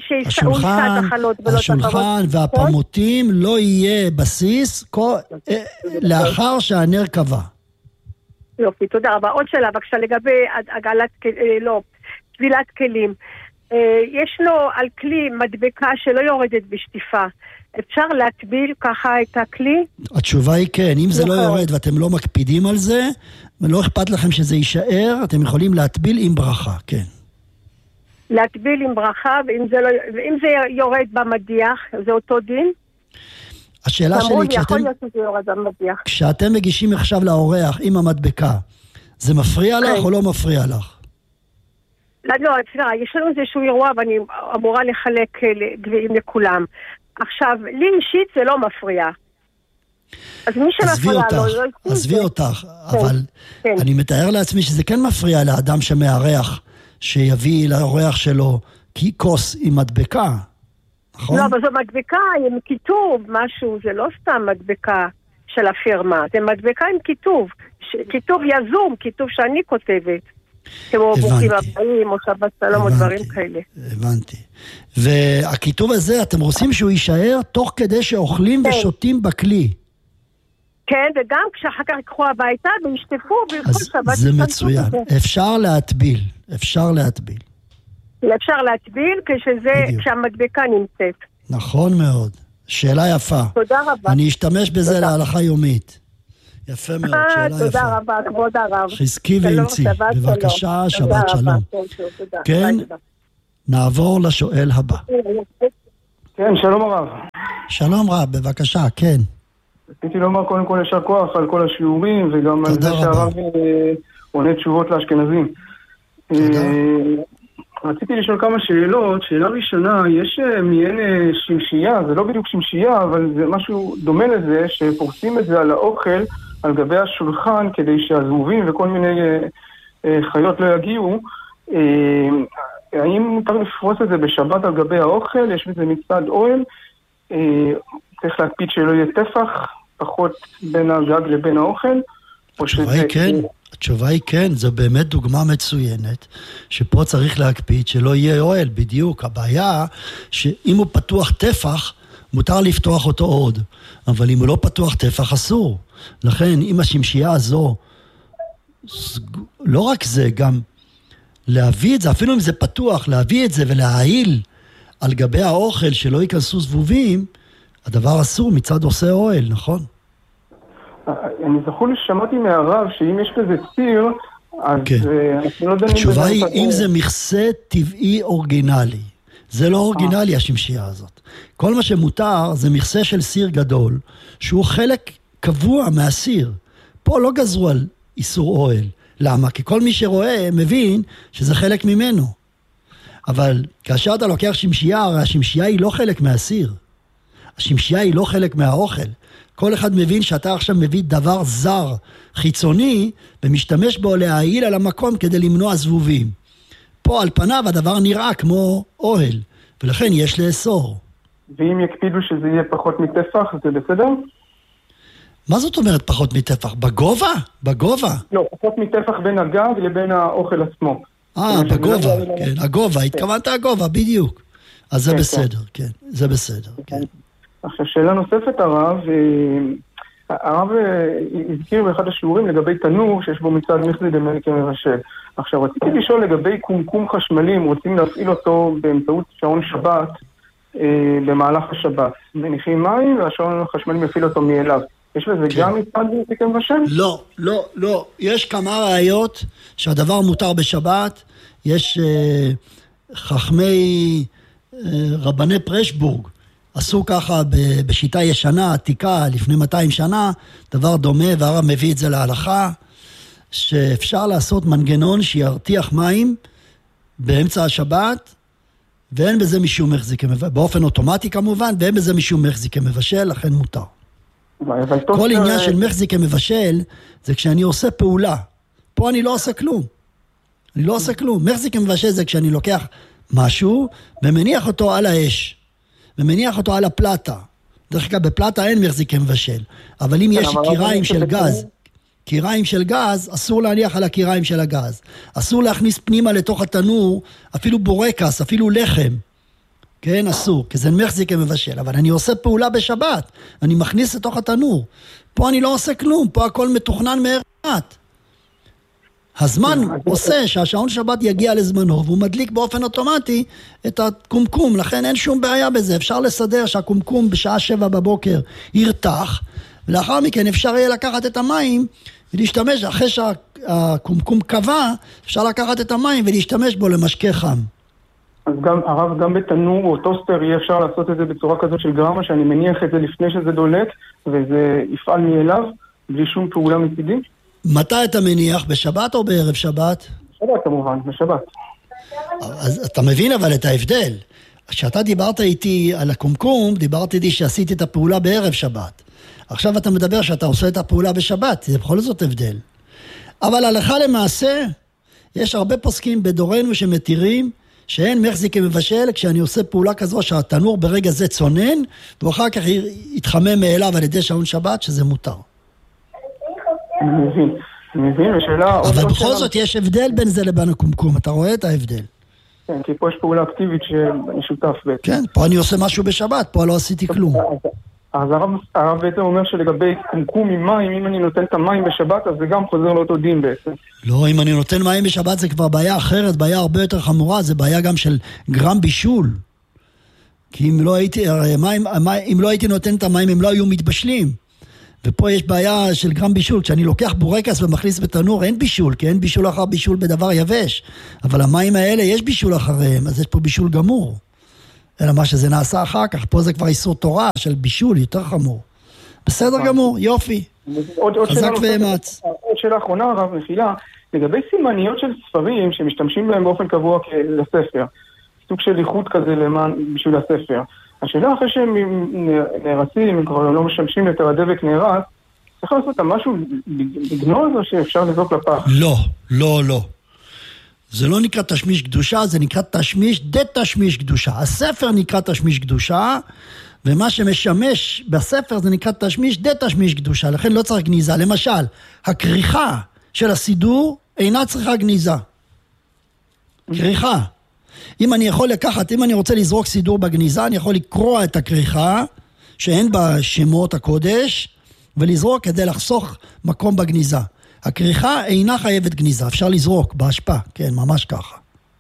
השולחן והפמותים לא יהיה בסיס לאחר שהנר קבע. יופי, תודה רבה. עוד שאלה, בבקשה, לגבי טבילת כלים. ישנו על כלי מדבקה שלא יורדת בשטיפה. אפשר להטביל ככה את הכלי? התשובה היא כן. אם זה לא יורד ואתם לא מקפידים על זה, ולא אכפת לכם שזה יישאר, אתם יכולים להטביל עם ברכה, כן. להטביל עם ברכה, ואם זה יורד במדיח, זה אותו דין? השאלה שלי, כשאתם מגישים עכשיו לאורח עם המדבקה, זה מפריע לך או לא מפריע לך? לא, יש לנו איזשהו אירוע ואני אמורה לחלק גביעים לכולם. עכשיו, לי אישית זה לא מפריע. אז מי שמפריע לו... עזבי אותך, אבל אני מתאר לעצמי שזה כן מפריע לאדם שמארח, שיביא לאורח שלו כוס עם מדבקה, נכון? לא, אבל זו מדבקה עם כיתוב, משהו, זה לא סתם מדבקה של הפירמה, זה מדבקה עם כיתוב, כיתוב יזום, כיתוב שאני כותבת, כמו ברוכים הבאים או שבת שלום או דברים כאלה. הבנתי. והכיתוב הזה, אתם רוצים שהוא יישאר תוך כדי שאוכלים ושותים בכלי? כן, וגם כשאחר כך יקחו הביתה וישטפו בכל שבת. זה מצוין. אפשר להטביל. אפשר להטביל כשהמדבקה נמצאת. נכון מאוד. שאלה יפה. תודה רבה. אני אשתמש בזה להלכה יומית. יפה מאוד, שאלה יפה. תודה רבה, כבוד הרב. חזקי ואמצי, בבקשה, שבת שלום. כן, נעבור לשואל הבא. כן, שלום הרב. שלום רב, בבקשה, כן. רציתי לומר קודם כל יישר כוח על כל השיעורים, וגם על זה שהרב עונה תשובות לאשכנזים. רציתי לשאול כמה שאלות. שאלה ראשונה, יש מעין שמשייה, זה לא בדיוק שמשייה, אבל זה משהו דומה לזה, שפורסים את זה על האוכל, על גבי השולחן, כדי שהזבובים וכל מיני חיות לא יגיעו. האם מותר לפרוס את זה בשבת על גבי האוכל? יש בזה מצד אוהל? צריך להקפיד שלא יהיה טפח, פחות בין הגג לבין האוכל? התשובה היא כן. התשובה היא כן, זו באמת דוגמה מצוינת, שפה צריך להקפיד שלא יהיה אוהל, בדיוק. הבעיה שאם הוא פתוח טפח, מותר לפתוח אותו עוד, אבל אם הוא לא פתוח טפח, אסור. לכן, אם השמשייה הזו, לא רק זה, גם להביא את זה, אפילו אם זה פתוח, להביא את זה ולהעיל על גבי האוכל שלא ייכנסו זבובים, הדבר אסור מצד עושה אוהל, נכון? אני זכור שמעתי מהרב שאם יש כזה ציר, אז אנחנו לא דנים... התשובה היא, אם זה מכסה טבעי אורגינלי, זה לא אורגינלי השמשייה הזאת. כל מה שמותר זה מכסה של סיר גדול, שהוא חלק קבוע מהסיר. פה לא גזרו על איסור אוהל. למה? כי כל מי שרואה מבין שזה חלק ממנו. אבל כאשר אתה לוקח שמשייה, הרי השמשייה היא לא חלק מהסיר. השמשייה היא לא חלק מהאוכל. כל אחד מבין שאתה עכשיו מביא דבר זר, חיצוני, ומשתמש בו להעיל על המקום כדי למנוע זבובים. פה על פניו הדבר נראה כמו אוהל, ולכן יש לאסור. ואם יקפידו שזה יהיה פחות מטפח, זה בסדר? מה זאת אומרת פחות מטפח? בגובה? בגובה? לא, פחות מטפח בין הגג לבין האוכל עצמו. בגובה, כן, הגובה, התכוונת הגובה, בדיוק. אז זה בסדר, כן, זה בסדר, כן. עכשיו, שאלה נוספת הרב הזכיר באחד השיעורים לגבי תנור שיש בו מצד מחזי דמני כמבשל. עכשיו, רציתי לשאול לגבי קומקום חשמלים, רוצים להפעיל אותו באמצעות שעון שבת במהלך השבת. מניחים מים והשעון החשמלי מפעיל אותו מאליו. יש לזה גם מצד מחזי כמבשל? לא, לא, לא. יש כמה ראיות שהדבר מותר בשבת. יש חכמי רבני פרשבורג, עשו ככה בשיטה ישנה, עתיקה, לפני 200 שנה, דבר דומה, והרב מביא את זה להלכה, שאפשר לעשות מנגנון שירתיח מים באמצע השבת, ואין בזה משום מחזיק כמבשל, באופן אוטומטי כמובן, ואין בזה משום מחזיק כמבשל, לכן מותר. כל עניין של מחזיק כמבשל, זה כשאני עושה פעולה. פה אני לא עושה כלום. אני לא עושה כלום. מחזיק כמבשל זה כשאני לוקח משהו, ומניח אותו על האש. ומניח אותו על הפלטה. דרך כלל בפלטה אין מחזיק כמבשל. אבל אם יש קיריים של גז, קיריים של גז, אסור להניח על הקיריים של הגז. אסור להכניס פנימה לתוך התנור, אפילו בורקס, אפילו לחם. כן, אסור, כי זה מחזיק כמבשל. אבל אני עושה פעולה בשבת. אני מכניס לתוך התנור. פה אני לא עושה כלום. פה הכל מתוכנן מהרעת. הזמן עושה שהשעון שבת יגיע לזמנו, והוא מדליק באופן אוטומטי את הקומקום, לכן אין שום בעיה בזה. אפשר לסדר שהקומקום בשעה 7 בבוקר ירתח, ולאחר מכן אפשר יהיה לקחת את המים ולהשתמש, אחרי שהקומקום קבע, אפשר לקחת את המים ולהשתמש בו למשקה חם. אז הרב, גם בתנור או טוסטר יהיה אפשר לעשות את זה בצורה כזאת של גרמה, שאני מניח את זה לפני שזה דולק, וזה יפעל מאליו, בלי שום פעולה מצידי? מתי אתה מניח? בשבת או בערב שבת? בשבת כמובן, בשבת. אז אתה מבין אבל את ההבדל. כשאתה דיברת איתי על הקומקום, דיברת איתי שעשיתי את הפעולה בערב שבת. עכשיו אתה מדבר שאתה עושה את הפעולה בשבת, זה בכל זאת הבדל. אבל הלכה למעשה, יש הרבה פוסקים בדורנו שמתירים שאין מחזיק כמבשל כשאני עושה פעולה כזו שהתנור ברגע זה צונן, ואחר כך יתחמם מאליו על ידי שעון שבת, שזה מותר. אני מבין, ושאלה... אבל בכל זאת יש הבדל בין זה לבין הקומקום, אתה רואה את ההבדל? כן, כי פה יש פעולה אקטיבית שאני שותף בעצם. כן, פה אני עושה משהו בשבת, פה לא עשיתי כלום. אז הרב בעצם אומר שלגבי קומקום עם מים, אם אני נותן את המים בשבת, אז זה גם חוזר לאותו דין בעצם. לא, אם אני נותן מים בשבת זה כבר בעיה אחרת, בעיה הרבה יותר חמורה, זה בעיה גם של גרם בישול. כי אם לא הייתי נותן את המים, הם לא היו מתבשלים. ופה יש בעיה של גרם בישול, כשאני לוקח בורקס ומכניס בתנור, אין בישול, כי אין בישול אחר בישול בדבר יבש, אבל המים האלה יש בישול אחריהם, אז יש פה בישול גמור. אלא מה שזה נעשה אחר כך, פה זה כבר איסור תורה של בישול, יותר חמור. בסדר גמור, יופי. חזק ואמץ. עוד שאלה אחרונה, הרב, מחילה, לגבי סימניות של ספרים שמשתמשים בהם באופן קבוע לספר, סוג של איכות כזה בשביל הספר. השאלה אחרי שהם נהרסים, הם כבר לא משמשים יותר, הדבק נהרס, צריך לעשות אותם משהו לגנוז או שאפשר לזרוק לפח? לא. זה לא נקרא תשמיש קדושה, זה נקרא תשמיש קדושה. הספר נקרא תשמיש קדושה, ומה שמשמש בספר זה נקרא תשמיש קדושה, לכן לא צריך גניזה. למשל, הכריכה של הסידור אינה צריכה גניזה. כריכה. אם אני יכול לקחת, אם אני רוצה לזרוק סידור בגניזה, אני יכול לקרוע את הכריכה, שאין בה שמות הקודש, ולזרוק כדי לחסוך מקום בגניזה. הכריכה אינה חייבת גניזה, אפשר לזרוק בהשפעה, כן, ממש ככה.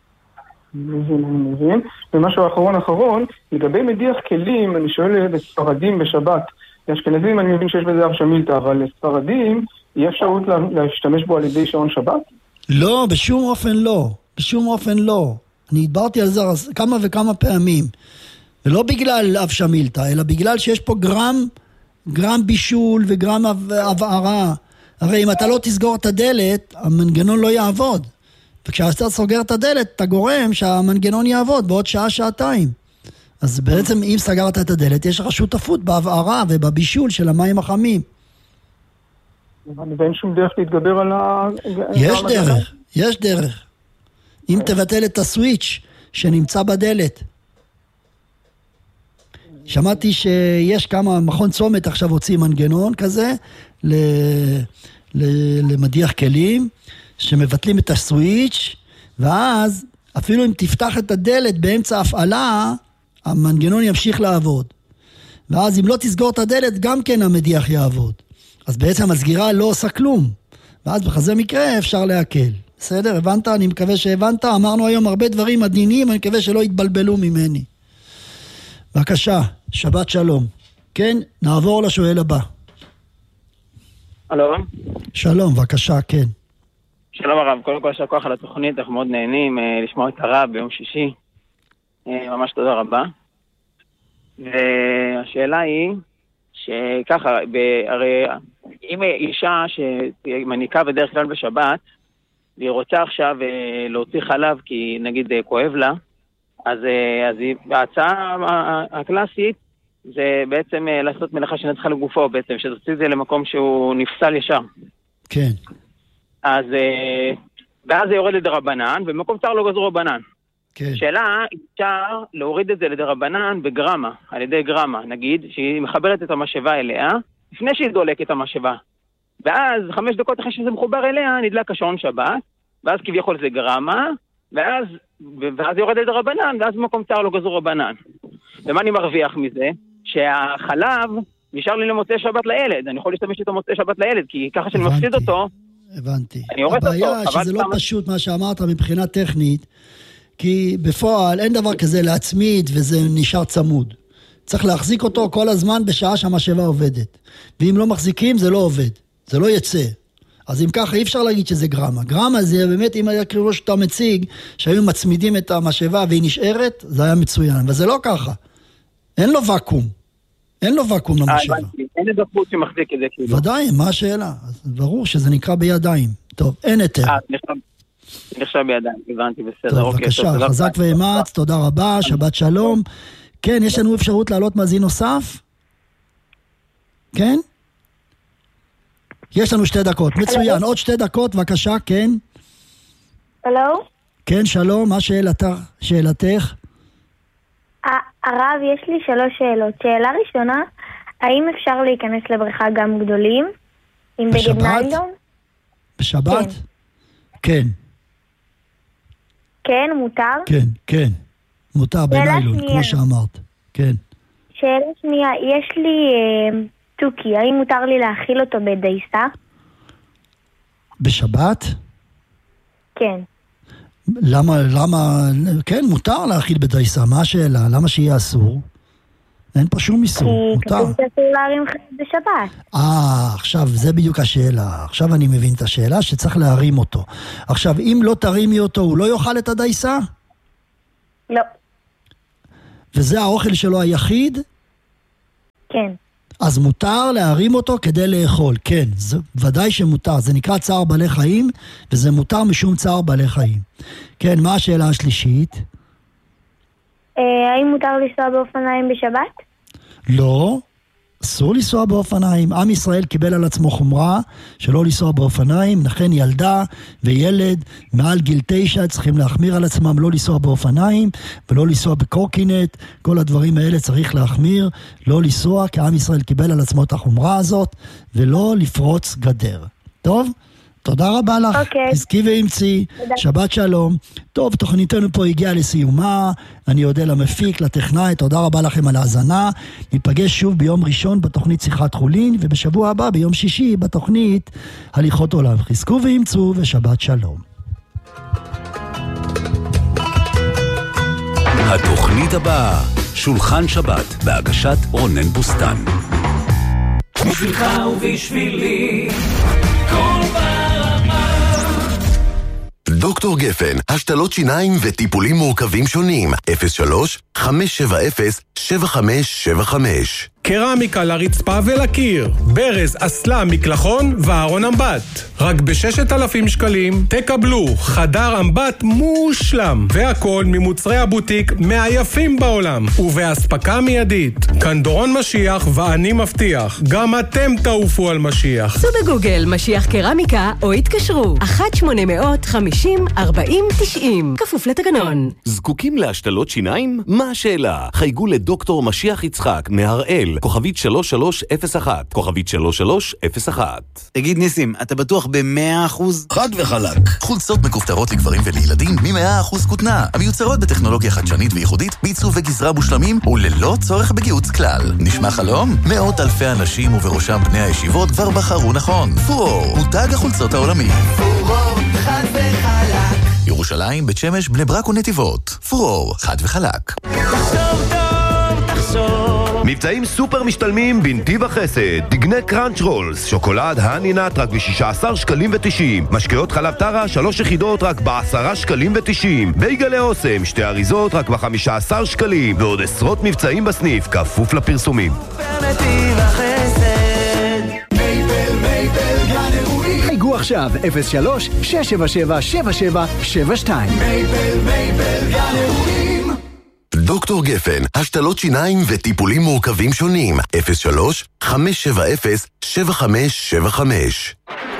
מבין. ומשהו אחרון, לגבי מדיח כלים, אני שואל בספרדים בשבת, לאשכנזים אני מבין שיש בזה אב שמילתא, אבל לספרדים, יהיה אפשרות להשתמש בו על ידי שעון שבת? לא, בשום אופן לא. אני דיברתי על זה כמה וכמה פעמים, ולא בגלל אב שמילתא, אלא בגלל שיש פה גרם בישול וגרם הבערה. הרי אם אתה לא תסגור את הדלת, המנגנון לא יעבוד. וכשאתה סוגר את הדלת, אתה גורם שהמנגנון יעבוד בעוד שעה-שעתיים. אז בעצם אם סגרת את הדלת, יש לך שותפות בהבערה ובבישול של המים החמים. ואין שום דרך להתגבר על יש דרך. אם תבטל את הסוויץ' שנמצא בדלת. שמעתי שיש כמה, מכון צומת עכשיו הוציא מנגנון כזה, למדיח כלים, שמבטלים את הסוויץ', ואז אפילו אם תפתח את הדלת באמצע הפעלה, המנגנון ימשיך לעבוד. ואז אם לא תסגור את הדלת, גם כן המדיח יעבוד. אז בעצם הסגירה לא עושה כלום. ואז בכזה מקרה אפשר להקל. בסדר? הבנת? אני מקווה שהבנת. אמרנו היום הרבה דברים עדינים, אני מקווה שלא יתבלבלו ממני. בבקשה, שבת שלום. כן, נעבור לשואל הבא. הלו? שלום, בבקשה, כן. שלום הרב, קודם כל יש כוח על התוכנית, אנחנו מאוד נהנים לשמוע את הרב ביום שישי. ממש תודה רבה. והשאלה היא, שככה, הרי אם אישה שמניקה בדרך כלל בשבת, והיא רוצה עכשיו להוציא חלב כי נגיד כואב לה, אז ההצעה הקלאסית זה בעצם לעשות מלאכה שנצחה לגופו בעצם, שתוציא את זה למקום שהוא נפסל ישר. כן. אז ואז זה יורד לדרבנן, ובמקום צר לא גזרו רבנן. כן. שאלה, אפשר להוריד את זה לדרבנן בגרמה, על ידי גרמה, נגיד, שהיא מחברת את המשאבה אליה, לפני שהיא דולקת את המשאבה. ואז 5 דקות אחרי שזה מחובר אליה, נדלק השעון שבת, ואז כביכול זה גרמה, ואז יורד לדרבנן, ואז במקום צר לא גזרו רבנן. ומה אני מרוויח מזה? שהחלב נשאר לי למוצאי שבת לילד, אני יכול להשתמש איתו מוצאי שבת לילד, כי ככה שאני מפסיד אותו, הבנתי. אני הורס אותו. הבעיה שזה לא פשוט מה שאמרת מבחינה טכנית, כי בפועל אין דבר כזה להצמיד וזה נשאר צמוד. צריך להחזיק אותו כל הזמן בשעה שהמשאבה עובדת. ואם לא מחזיקים זה לא עובד, זה לא יצא. אז אם ככה אי אפשר להגיד שזה גרמה. גרמה זה באמת אם היה קריאו שאתה מציג, שהיו מצמידים את המשאבה והיא נשארת, זה היה מצוין. אבל זה לא ככה. אין לו וקום. אין לו וקום למשאבה. אין איזה חוץ שמחזיק את זה כאילו. ודאי, מה השאלה? אז ברור שזה נקרא בידיים. טוב, אין יותר. נחשב בידיים, הבנתי, בסדר. טוב, בבקשה, חזק ואמץ, תודה רבה, שבת שלום. כן, יש לנו אפשרות לעלות מאזין נוסף? כן? יש לנו 2 דקות, מצוין, עוד 2 דקות, בבקשה, כן? הלו? כן, שלום, מה שאלתך? הרב, יש לי 3 שאלות. שאלה ראשונה, האם אפשר להיכנס לבריכה גם גדולים? עם בגד ניילון? בשבת? כן. כן, מותר? כן. מותר בניילון, כמו שאמרת. כן. שאלה שנייה, יש לי תוכי, האם מותר לי להאכיל אותו בדייסה? בשבת? כן. למה, כן, מותר להאכיל בדייסה, מה השאלה? למה שיהיה אסור? אין פה שום איסור, מותר. כי כתוב שאסור להרים בשבת. עכשיו, זה בדיוק השאלה. עכשיו אני מבין את השאלה שצריך להרים אותו. עכשיו, אם לא תרימי אותו, הוא לא יאכל את הדייסה? לא. וזה האוכל שלו היחיד? כן. אז מותר להרים אותו כדי לאכול, כן, זה ודאי שמותר, זה נקרא צער בעלי חיים, וזה מותר משום צער בעלי חיים. כן, מה השאלה השלישית? האם מותר לנסוע באופניים בשבת? לא, אסור לנסוע באופניים. עם ישראל קיבל על עצמו חומרה שלא לנסוע באופניים, לכן ילדה וילד מעל גיל 9 צריכים להחמיר על עצמם לא לנסוע באופניים ולא לנסוע בקורקינט. כל הדברים האלה צריך להחמיר, לא לנסוע, כי עם ישראל קיבל על עצמו את החומרה הזאת, ולא לפרוץ גדר. טוב? תודה רבה לך, עסקי ואמצי, שבת שלום. טוב, תוכניתנו פה הגיעה לסיומה, אני אודה למפיק, לטכנאי, תודה רבה לכם על ההאזנה. ניפגש שוב ביום ראשון בתוכנית שיחת חולין, ובשבוע הבא ביום שישי בתוכנית הליכות עולם. חזקו ואמצו ושבת שלום. התוכנית הבאה, שולחן שבת, בהגשת רונן בוסטן. בשבילך ובשבילי כל דוקטור גפן, השתלות שיניים וטיפולים מורכבים שונים. 03-570-7575. קרמיקה לרצפה ולקיר, ברז, אסלה, מקלחון וארון אמבט. רק ב6,000 שקלים תקבלו חדר אמבט מושלם, והכל ממוצרי הבוטיק מהיפים בעולם, ובהספקה מיידית. כאן דורון משיח ואני מבטיח, גם אתם תעופו על משיח. סו בגוגל משיח קרמיקה או התקשרו 1-800-50-40-90, כפוף לתקנון. זקוקים להשתלות שיניים? מה השאלה? חייגו לדוקטור משיח יצחק מהראל, כוכבית 3301, כוכבית 3301. תגיד ניסים, אתה בטוח ב100%? חד וחלק. חולצות מכופתרות לגברים ולילדים מ100% כותנה, המיוצרות בטכנולוגיה חדשנית וייחודית, בעיצוב וגזרה מושלמים וללא צורך בגיהוץ כלל. נשמע חלום? מאות אלפי אנשים ובראשם בני הישיבות כבר בחרו נכון. פורור, מותג החולצות העולמי. פורור, חד וחלק. ירושלים, בית שמש, בני ברק ונתיבות. פורור, חד וחלק. תחשוב טוב, תחשוב. מבצעים סופר משתלמים בנתיב החסד. דגני קראנץ' רולס, שוקולד הנינת רק ב16 שקלים ו90. משקאות חלב טרה 3 יחידות רק ב10 שקלים ו90. בייגלי אוסם 2 אריזות רק ב15 שקלים. ועוד עשרות מבצעים בסניף, כפוף לפרסומים. בנתיב החסד. מייבל גן אירועים. חייגו עכשיו 03-677-7772. מייבל גן אירועים. דוקטור גפן, השתלות שיניים וטיפולים מורכבים שונים. 03-570-7575.